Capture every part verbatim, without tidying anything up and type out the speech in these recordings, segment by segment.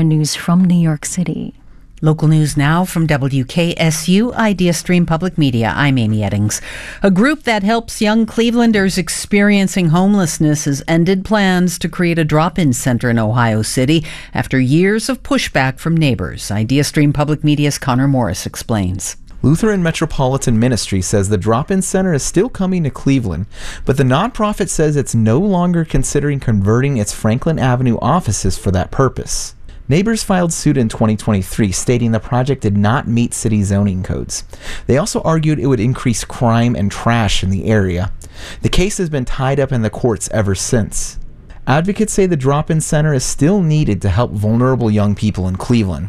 America News from New York City. Local news now from W K S U Idea Stream Public Media. I'm Amy Eddings. A group that helps young Clevelanders experiencing homelessness has ended plans to create a drop-in center in Ohio City after years of pushback from neighbors. Idea Stream Public Media's Connor Morris explains. Lutheran Metropolitan Ministry says the drop-in center is still coming to Cleveland, but the nonprofit says it's no longer considering converting its Franklin Avenue offices for that purpose. Neighbors filed suit in twenty twenty-three stating the project did not meet city zoning codes. They also argued it would increase crime and trash in the area. The case has been tied up in the courts ever since. Advocates say the drop-in center is still needed to help vulnerable young people in Cleveland.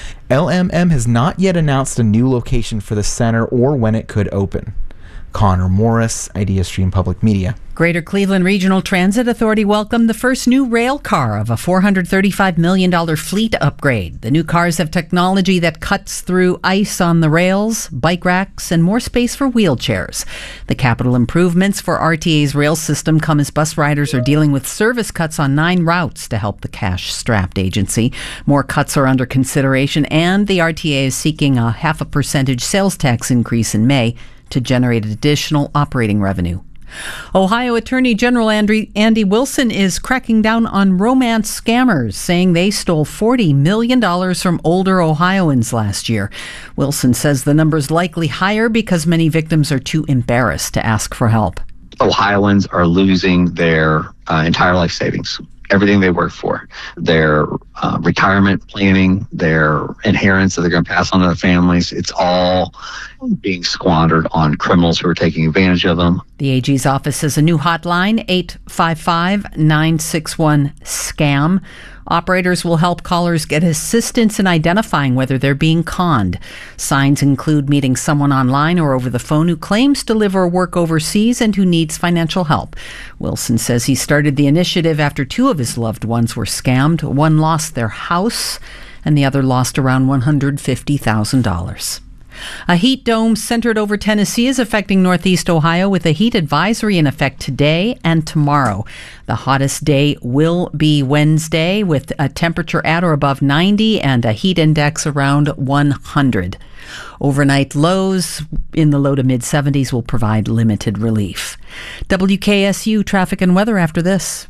L M M has not yet announced a new location for the center or when it could open. Connor Morris, Idea Stream Public Media. Greater Cleveland Regional Transit Authority welcomed the first new rail car of a four hundred thirty-five million dollars fleet upgrade. The new cars have technology that cuts through ice on the rails, bike racks, and more space for wheelchairs. The capital improvements for R T A's rail system come as bus riders are dealing with service cuts on nine routes to help the cash-strapped agency. More cuts are under consideration, and the R T A is seeking a half a percentage sales tax increase in May to generate additional operating revenue. Ohio Attorney General Andy Wilson is cracking down on romance scammers, saying they stole forty million dollars from older Ohioans last year. Wilson says the number's likely higher because many victims are too embarrassed to ask for help. Ohioans are losing their uh, entire life savings. Everything they work for, their uh, retirement planning, their inheritance that they're going to pass on to their families, it's all being squandered on criminals who are taking advantage of them. The A G's office has a new hotline, eight five five, nine six one, SCAM. Operators will help callers get assistance in identifying whether they're being conned. Signs include meeting someone online or over the phone who claims to live or work overseas and who needs financial help. Wilson says he started the initiative after two of his loved ones were scammed. One lost their house and the other lost around one hundred fifty thousand dollars. A heat dome centered over Tennessee is affecting northeast Ohio with a heat advisory in effect today and tomorrow. The hottest day will be Wednesday with a temperature at or above ninety and a heat index around one hundred. Overnight lows in the low to mid seventies will provide limited relief. W K S U traffic and weather after this.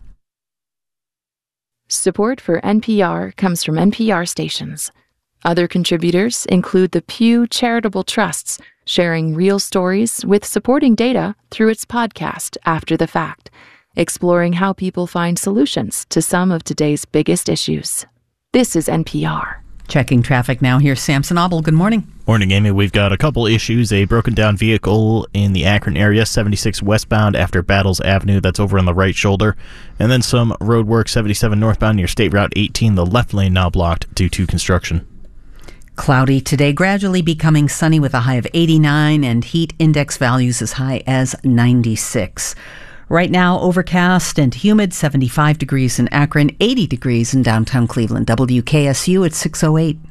Support for N P R comes from N P R stations. Other contributors include the Pew Charitable Trusts, sharing real stories with supporting data through its podcast, After the Fact, exploring how people find solutions to some of today's biggest issues. This is N P R. Checking traffic now. Here's Samson Obel. Good morning. Morning, Amy. We've got a couple issues. A broken down vehicle in the Akron area, seventy-six westbound after Battles Avenue. That's over on the right shoulder. And then some road work, seventy-seven northbound near State Route eighteen. The left lane now blocked due to construction. Cloudy today, gradually becoming sunny with a high of eighty-nine and heat index values as high as ninety-six. Right now, overcast and humid, seventy-five degrees in Akron, eighty degrees in downtown Cleveland. W K S U at six oh eight.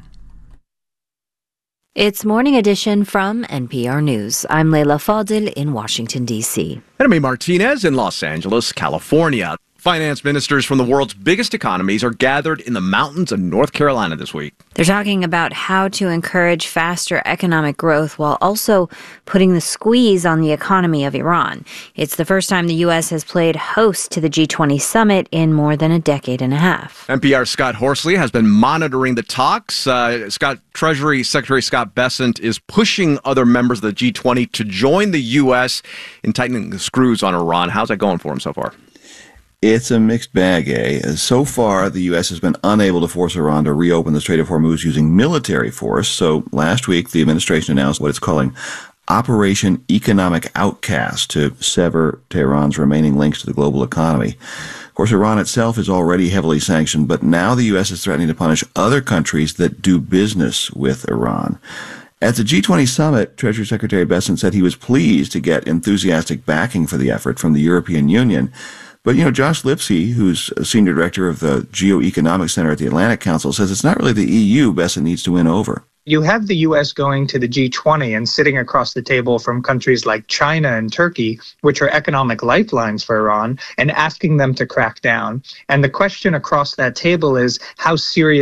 It's Morning Edition from N P R News. I'm Leila Fadil in Washington, D C. Enemy Martinez in Los Angeles, California. Finance ministers from the world's biggest economies are gathered in the mountains of North Carolina this week. They're talking about how to encourage faster economic growth while also putting the squeeze on the economy of Iran. It's the first time the U S has played host to the G twenty summit in more than a decade and a half. N P R's Scott Horsley has been monitoring the talks. Uh, Scott, Treasury Secretary Scott Bessent is pushing other members of the G twenty to join the U S in tightening the screws on Iran. How's that going for him so far? It's a mixed bag, eh? So far, the U S has been unable to force Iran to reopen the Strait of Hormuz using military force. So last week, the administration announced what it's calling Operation Economic Outcast to sever Tehran's remaining links to the global economy. Of course, Iran itself is already heavily sanctioned, but now the U S is threatening to punish other countries that do business with Iran. At the G twenty summit, Treasury Secretary Bessent said he was pleased to get enthusiastic backing for the effort from the European Union. But, you know, Josh Lipsey, who's a senior director of the Geoeconomic Center at the Atlantic Council, says it's not really the E U Bessent needs to win over. You have the U S going to the G twenty and sitting across the table from countries like China and Turkey, which are economic lifelines for Iran, and asking them to crack down. And the question across that table is how serious